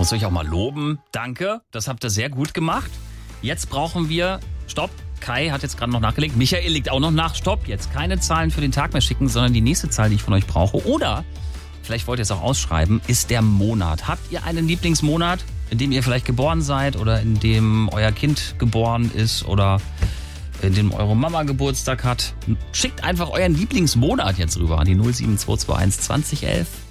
Muss euch auch mal loben. Danke, das habt ihr sehr gut gemacht. Jetzt brauchen wir... Stopp, Kai hat jetzt gerade noch nachgelegt. Michael legt auch noch nach. Stopp, jetzt keine Zahlen für den Tag mehr schicken, sondern die nächste Zahl, die ich von euch brauche. Oder, vielleicht wollt ihr es auch ausschreiben, ist der Monat. Habt ihr einen Lieblingsmonat, in dem ihr vielleicht geboren seid oder in dem euer Kind geboren ist oder in dem eure Mama Geburtstag hat? Schickt einfach euren Lieblingsmonat jetzt rüber an die 07221 2011